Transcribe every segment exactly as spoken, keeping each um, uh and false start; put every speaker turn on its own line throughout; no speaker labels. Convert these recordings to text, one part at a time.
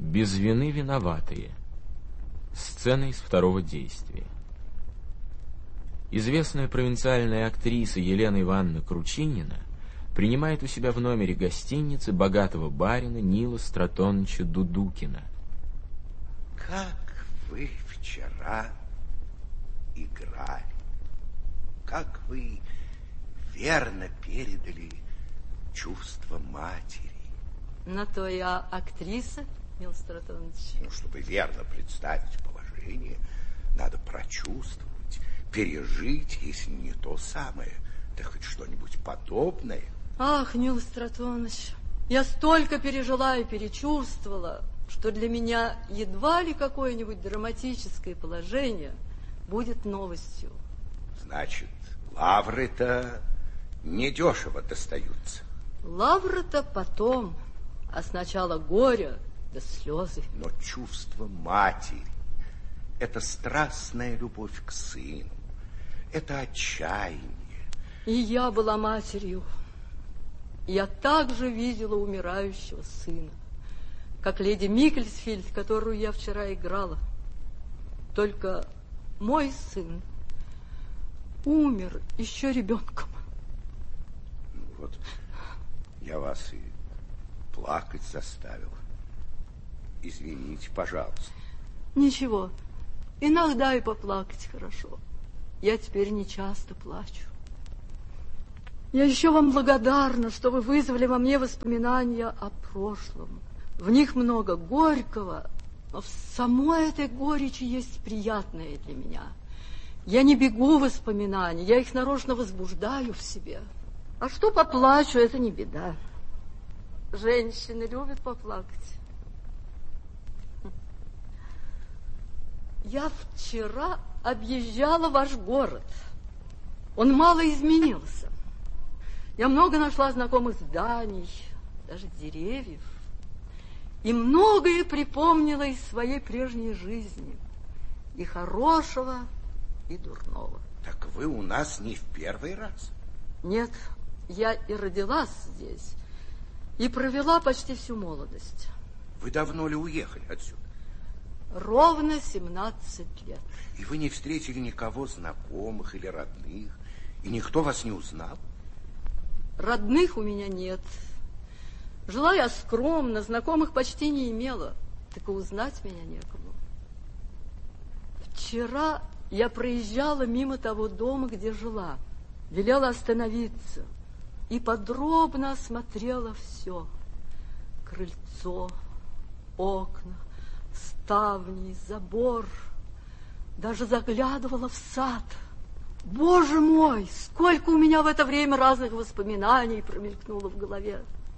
Без вины виноватые. Сцена из второго действия. Известная провинциальная актриса Елена Ивановна Кручинина принимает у себя в номере гостиницы богатого барина Нила Стратоновича Дудукина.
Как вы вчера играли, как вы верно передали чувства матери.
На то я актриса, Нил Стратонович.
Ну, чтобы верно представить положение, надо прочувствовать, пережить, если не то самое, так хоть что-нибудь подобное.
Ах, Нил Стратонович, я столько пережила и перечувствовала, что для меня едва ли какое-нибудь драматическое положение будет новостью.
Значит, лавры-то недешево достаются.
Лавры-то потом, а сначала горе да слезы.
Но чувство матери — это страстная любовь к сыну, это отчаяние.
И я была матерью. Я также видела умирающего сына, как леди Микельсфильд, которую я вчера играла. Только мой сын умер еще ребенком.
Вот я вас и плакать заставил. Извините, пожалуйста.
Ничего, иногда и поплакать хорошо. Я теперь не часто плачу. Я еще вам благодарна, что вы вызвали во мне воспоминания о прошлом. В них много горького, но в самой этой горечи есть приятное для меня. Я не бегу воспоминаний, я их нарочно возбуждаю в себе. А что поплачу, это не беда. Женщины любят поплакать. Я вчера объезжала ваш город. Он мало изменился. Я много нашла знакомых зданий, даже деревьев. И многое припомнила из своей прежней жизни. И хорошего, и дурного.
Так вы у нас не в первый раз?
Нет, я и родилась здесь, и провела почти всю молодость.
Вы давно ли уехали отсюда?
Ровно семнадцать лет.
И вы не встретили никого знакомых или родных, и никто вас не узнал?
Родных у меня нет. Жила я скромно, знакомых почти не имела, так и узнать меня некому. Вчера я проезжала мимо того дома, где жила, велела остановиться и подробно осмотрела все. Крыльцо, окна, ставни, забор. Даже заглядывала в сад. Боже мой, сколько у меня в это время разных воспоминаний промелькнуло в голове.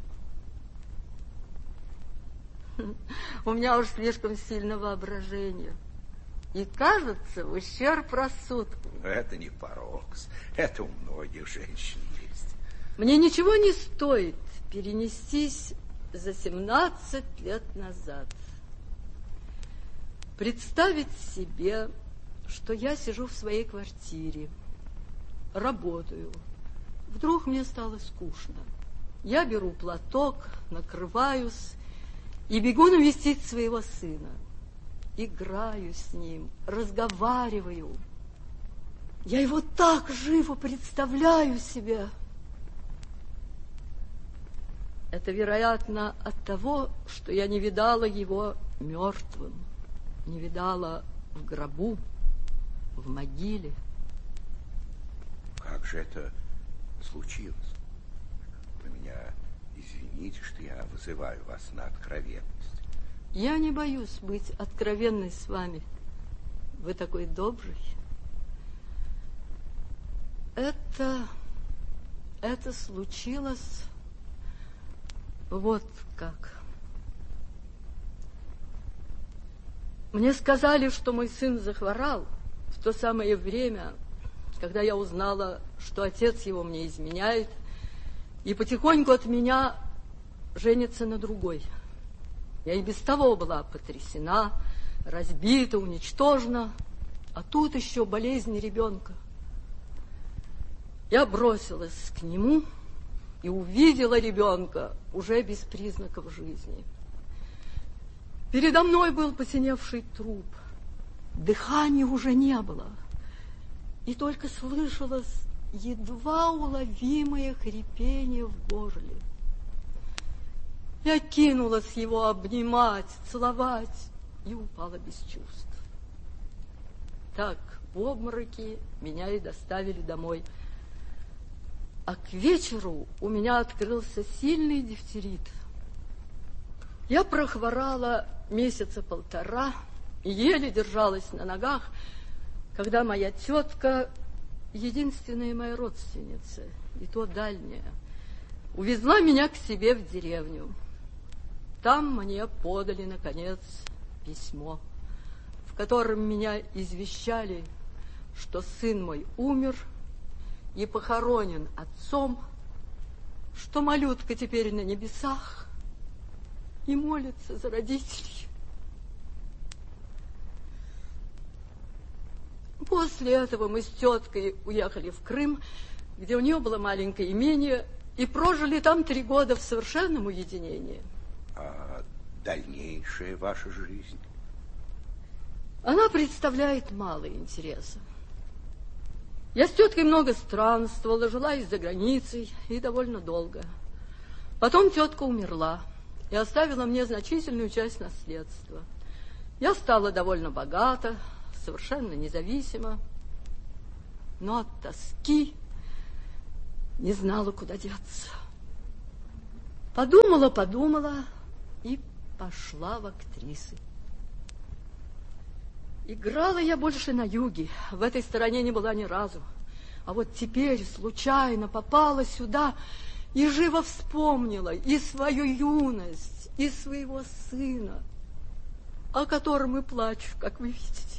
У меня уж слишком сильное воображение. И кажется, в ущерб рассудку.
Это не порок. Это у многих женщин есть.
Мне ничего не стоит перенестись за семнадцать лет назад. Представить себе, что я сижу в своей квартире, работаю. Вдруг мне стало скучно. Я беру платок, накрываюсь и бегу навестить своего сына. Играю с ним, разговариваю. Я его так живо представляю себе. Это, вероятно, от того, что я не видала его мертвым, не видала в гробу, в могиле.
Как же это случилось? Вы меня извините, что я вызываю вас на откровенность.
Я не боюсь быть откровенной с вами. Вы такой добрый. Это, это случилось вот как. Мне сказали, что мой сын захворал в то самое время, когда я узнала, что отец его мне изменяет, и потихоньку от меня женится на другой. Я и без того была потрясена, разбита, уничтожена, а тут еще болезнь ребенка. Я бросилась к нему и увидела ребенка уже без признаков жизни. Передо мной был посиневший труп. Дыхания уже не было. И только слышалось едва уловимое хрипение в горле. Я кинулась его обнимать, целовать и упала без чувств. Так, в обмороке меня и доставили домой. А к вечеру у меня открылся сильный дифтерит. Я прохворала месяца полтора и еле держалась на ногах, когда моя тетка, единственная моя родственница, и то дальняя, увезла меня к себе в деревню. Там мне подали, наконец, письмо, в котором меня извещали, что сын мой умер и похоронен отцом, что малютка теперь на небесах и молится за родителей. После этого мы с теткой уехали в Крым, где у нее было маленькое имение, и прожили там три года в совершенном уединении.
А дальнейшая ваша жизнь?
Она представляет мало интереса. Я с теткой много странствовала, жила и за границей, и довольно долго. Потом тетка умерла и оставила мне значительную часть наследства. Я стала довольно богата, совершенно независима, но от тоски не знала, куда деться. Подумала, подумала и пошла в актрисы. Играла я больше на юге, в этой стороне не была ни разу. А вот теперь случайно попала сюда и живо вспомнила и свою юность, и своего сына, о котором и плачу, как вы видите.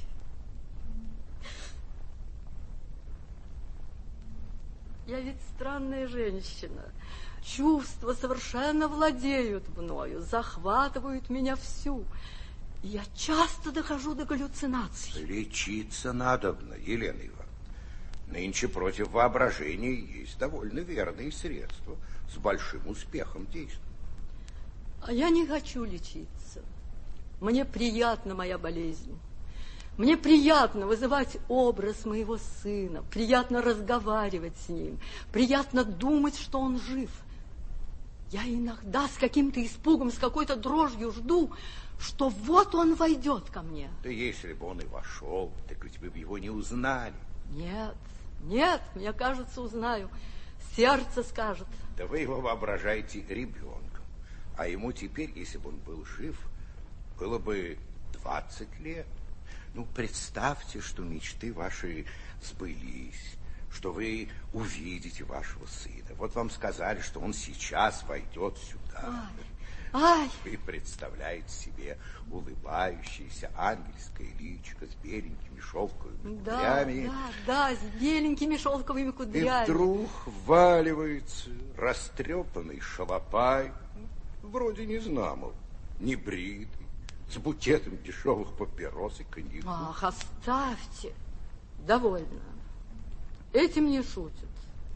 Я ведь странная женщина. Чувства совершенно владеют мною, захватывают меня всю. И я часто дохожу до галлюцинаций.
Лечиться надобно, Елена Ивановна. Нынче против воображения есть довольно верные средства, с большим успехом действуют.
А я не хочу лечиться. Мне приятна моя болезнь. Мне приятно вызывать образ моего сына, приятно разговаривать с ним, приятно думать, что он жив. Я иногда с каким-то испугом, с какой-то дрожью жду, что вот он войдет ко мне.
Да если бы он и вошел, так ведь вы бы его не узнали.
Нет, нет, мне кажется, узнаю. Сердце скажет.
Да вы его воображаете ребенком. А ему теперь, если бы он был жив, было бы двадцать лет. Ну, представьте, что мечты ваши сбылись, что вы увидите вашего сына. Вот вам сказали, что он сейчас войдет сюда.
Ай, ай.
Вы представляете себе улыбающееся ангельское личико с беленькими шелковыми
да,
кудрями.
Да, да, с беленькими шелковыми кудрями.
И вдруг вваливается растрепанный шалопай, вроде незнамов, небритый, с букетом дешевых папирос и коньяку.
Ах, оставьте. Довольно. Этим не шутят.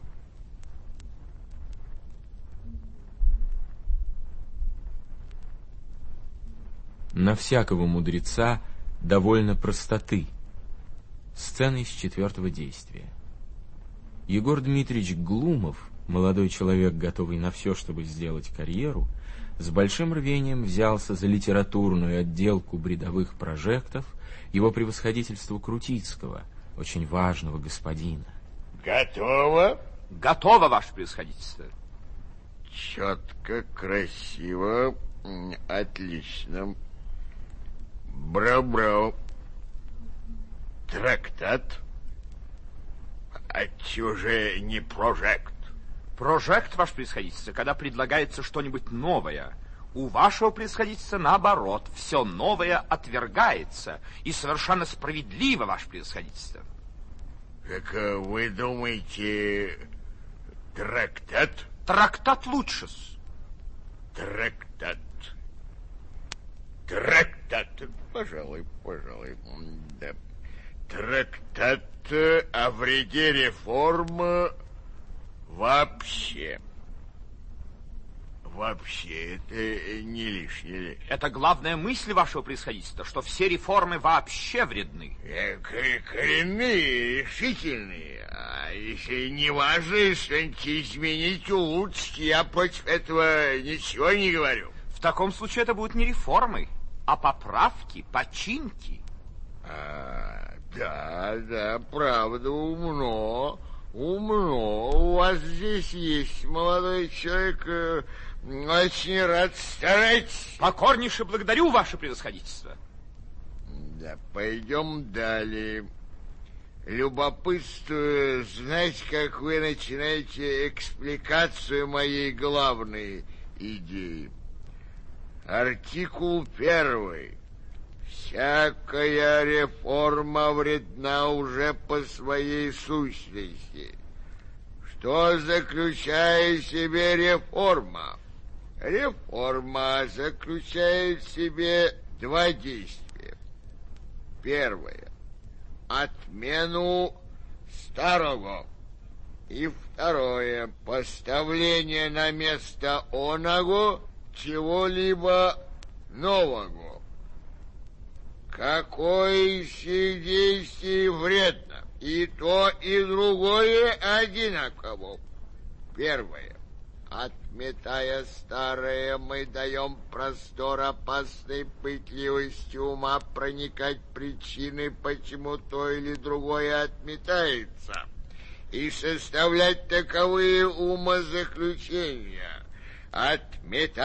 На всякого мудреца довольно простоты. Сцена из четвертого действия. Егор Дмитриевич Глумов, молодой человек, готовый на все, чтобы сделать карьеру, с большим рвением взялся за литературную отделку бредовых прожектов его превосходительству Крутицкого, очень важного господина.
Готово?
Готово, ваше превосходительство.
Четко, красиво, отлично. Браво-браво. Трактат. А чуже не прожект?
Прожект, ваше превосходительство, когда предлагается что-нибудь новое. У вашего превосходительства, наоборот, все новое отвергается. И совершенно справедливо, ваше превосходительство.
Так вы думаете, трактат?
Трактат лучше-с.
Трактат. Трактат. Пожалуй, пожалуй, да. Трактат о вреде реформ вообще. вообще это не лишнее ли?
Это главная мысль вашего происходительства, что все реформы вообще вредны.
Э, коренные, решительные. А если не важно что-нибудь изменить, улучшить, я против этого ничего не говорю.
В таком случае это будут не реформы, а поправки, починки.
А, да, да, правда, умно, умно. У вас здесь есть молодой человек, э, очень рад стараться.
Покорнейше благодарю, ваше превосходительство.
Да, пойдем далее. Любопытствую знать, как вы начинаете экспликацию моей главной идеи. Артикул первый. Всякая реформа вредна уже по своей сущности. Что заключает в себе реформа? Реформа заключает в себе два действия. Первое. Отмену старого. И второе. Поставление на место оного чего-либо нового. Какое из сих действий вредно? И то, и другое одинаково. Первое. Отметая старое, мы даем простор опасной пытливости ума проникать в причины, почему то или другое отметается, и составлять таковые умозаключения. Отметая